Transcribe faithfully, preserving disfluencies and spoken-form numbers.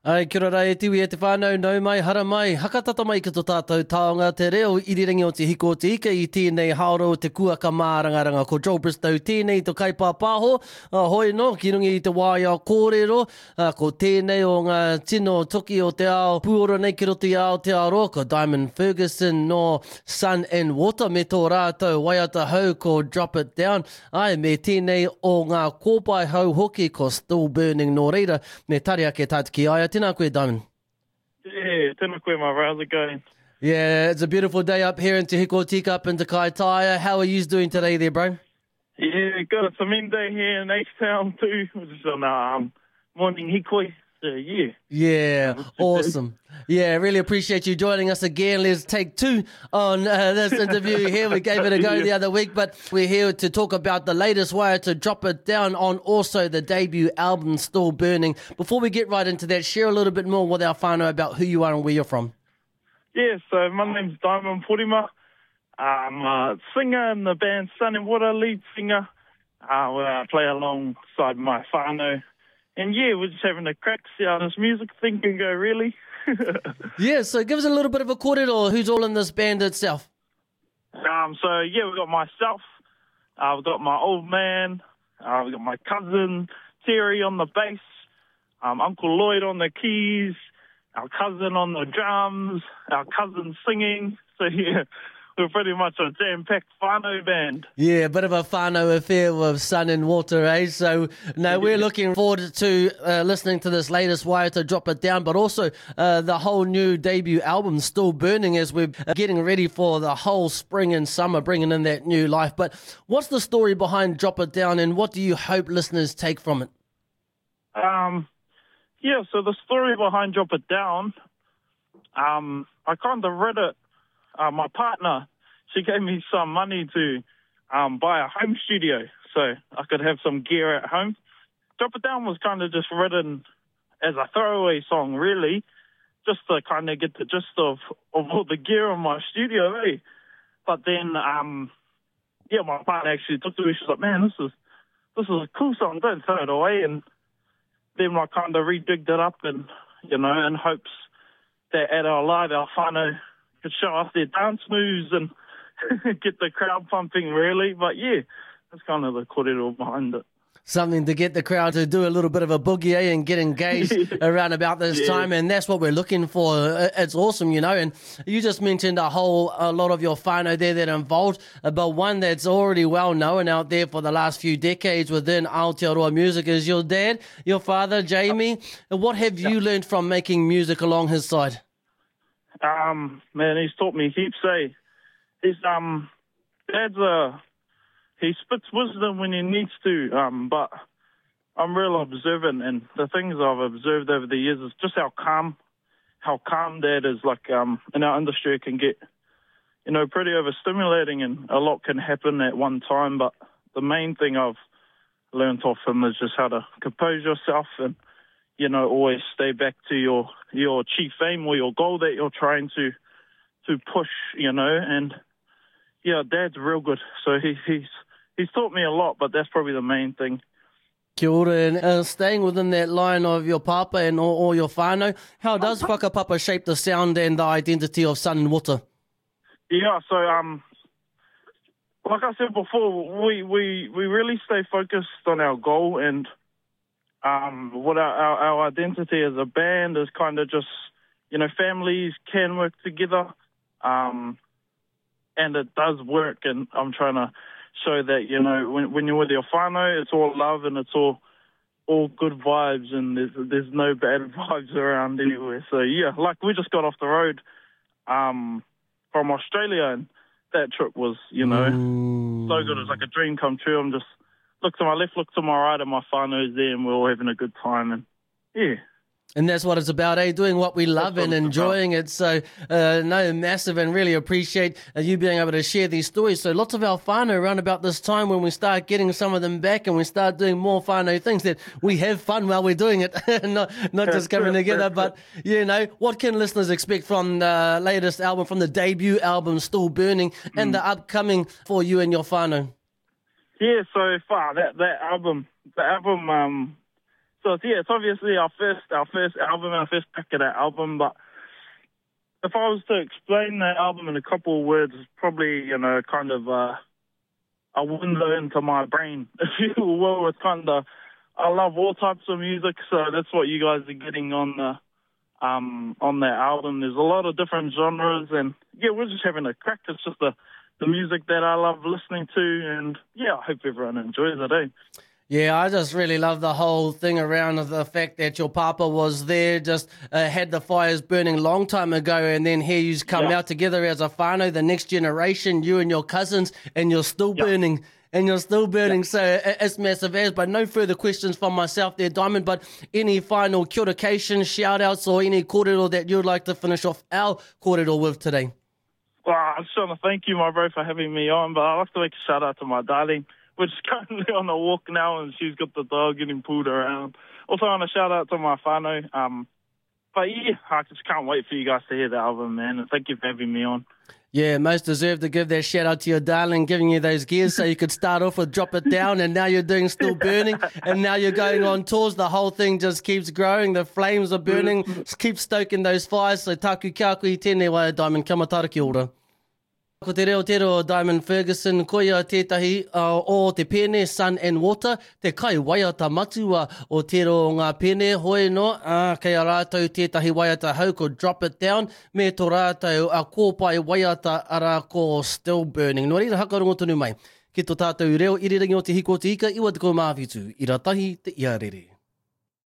Ai, kia ora e tiwi e te whānau, nau mai, hara mai, hakatata mai ki tō tātou taonga, te reo irirangi o te hiko o te ika i tēnei haoro o te kuaka mārangaranga ko Joel Bristow, tēnei tō kaipā pāho, uh, hoi no, ki rungi i te wāia kōrero, uh, ko tēnei o ngā tino toki o te ao, puora nei ki roto i ao te aro, ko Diamond Ferguson no Sun and Water, me tō rātou waiata hau ko Drop It Down, ai, me tēnei o ngā kōpai hau hoki ko Still Burning no reira, me tari ake tātu ki aia. Tēnā koe, Diamond. Yeah, tēnā koe, my how's it going? Yeah, it's a beautiful day up here in Te Hiko Tika up in Te Kaitaia. How are you doing today there, bro? Yeah, good. It's a mean day here in H-Town too, which is on um, morning hikoi. So, yeah. Yeah, awesome. Yeah, really appreciate you joining us again. Let's take two on uh, this interview here. We gave it a go the other week, but we're here to talk about the latest wire to Drop It Down on also the debut album, Still Burning. Before we get right into that, share a little bit more with our whānau about who you are and where you're from. Yeah, so my name's Diamond Porima. I'm a singer in the band Sun and Water, lead singer, uh, where I play alongside my whānau. And yeah, we're just having a crack, see how this music thing can go, really. Yeah, so give us a little bit of a kōrero. Who's all in this band itself? Um, so yeah, we've got myself, uh, we've got my old man, uh, we've got my cousin Terry on the bass, um, Uncle Lloyd on the keys, our cousin on the drums, our cousin singing. So yeah, we're pretty much a jam-packed whānau band. Yeah, a bit of a whānau affair with Sun and Water, eh? So, no, we're looking forward to uh, listening to this latest wire to Drop It Down, but also uh, the whole new debut album, Still Burning, as we're getting ready for the whole spring and summer, bringing in that new life. But what's the story behind Drop It Down, and what do you hope listeners take from it? Um, yeah, so the story behind Drop It Down, um, I kind of read it. Uh, my partner, she gave me some money to um, buy a home studio so I could have some gear at home. Drop It Down was kind of just written as a throwaway song, really, just to kind of get the gist of, of all the gear in my studio, eh? But then, um, yeah, my partner actually took to it. She's like, man, this is this is a cool song, don't throw it away. And then I kind of redigged it up and, you know, in hopes that at our live, our whānau could show off their dance moves and get the crowd pumping, really. But yeah, that's kind of the kōrero behind it. Something to get the crowd to do a little bit of a boogie, eh, and get engaged around about this yeah. time, and that's what we're looking for. It's awesome, you know, and you just mentioned a whole a lot of your whānau there that are involved, but one that's already well known out there for the last few decades within Aotearoa music is your dad, your father, Jamie. What have you yeah. learned from making music along his side? Um, man, he's taught me heaps, eh? He's, um, Dad's a, he spits wisdom when he needs to, um, but I'm real observant, and the things I've observed over the years is just how calm, how calm Dad is. Like, um, in our industry it can get, you know, pretty overstimulating, and a lot can happen at one time, but the main thing I've learned off him is just how to compose yourself and, you know, always stay back to your, your chief aim or your goal that you're trying to to push, you know. And, yeah, Dad's real good. So he, he's he's taught me a lot, but that's probably the main thing. Kia ora, and uh, staying within that line of your papa and all, all your whānau, how does whakapapa shape the sound and the identity of Sun and Water? Yeah, so, um, like I said before, we, we, we really stay focused on our goal, and Um, what our, our, our identity as a band is kind of just, you know, families can work together, um, and it does work, and I'm trying to show that, you know, when, when you're with your whānau, it's all love and it's all all good vibes, and there's, there's no bad vibes around anywhere. So, yeah, like we just got off the road um, from Australia, and that trip was, you know, mm. so good. It was like a dream come true. I'm just look to my left, look to my right, and my whānau's there, and we're all having a good time. And yeah. And that's what it's about, eh? Doing what we love and enjoying it. So, uh, no, massive, and really appreciate uh, you being able to share these stories. So lots of our whānau around about this time when we start getting some of them back and we start doing more whānau things, that we have fun while we're doing it, not not just coming together. But, you know, what can listeners expect from the latest album, from the debut album, Still Burning, and mm. the upcoming for you and your whānau? Yeah, so far, that, that album, the album, um, So it's, yeah, it's obviously our first our first album, our first pick of that album. But if I was to explain that album in a couple of words, it's probably, you know, kind of uh, a window into my brain, if you will. It's kind of, I love all types of music, so that's what you guys are getting on the um, on that album. There's a lot of different genres, and yeah, we're just having a crack. It's just the the music that I love listening to, and yeah, I hope everyone enjoys it, eh? Yeah, I just really love the whole thing around of the fact that your papa was there, just uh, had the fires burning long time ago, and then here you come Yeah. out together as a whānau, the next generation, you and your cousins, and you're still Yeah. burning. And you're still burning, so it- it's massive as. But no further questions from myself there, Diamond. But any final kia ora cation, shout-outs, or any kōrero that you'd like to finish off our kōrero with today? Well, I just want to thank you, my bro, for having me on, but I'd like to make a shout-out to my darling. We're just currently on a walk now, and she's got the dog getting pulled around. Also, I want to shout-out to my whānau. Um, but yeah, I just can't wait for you guys to hear the album, man, and thank you for having me on. Yeah, most deserve to give that shout out to your darling, giving you those gears so you could start off with Drop It Down, and now you're doing Still Burning, and now you're going on tours. The whole thing just keeps growing. The flames are burning. Keep stoking those fires. So taku kia koe I tēnei waia, Diamond. Kia matara ki ora. Ko te reo tero o Diamond Ferguson, koia tētahi uh, o te pēne, Sun and Water, te kai waiata matua o tero o ngā pēne, hoi no, uh, kei a rātou tētahi waiata hau ko Drop It Down, me tō rātou a kōpai waiata ara ko Still Burning. Nō reira hakarongo tonu mai, ki tō tātou reo irirangi o te hiko te ika, iwa te ko mawhitu, i ratahi te iarere.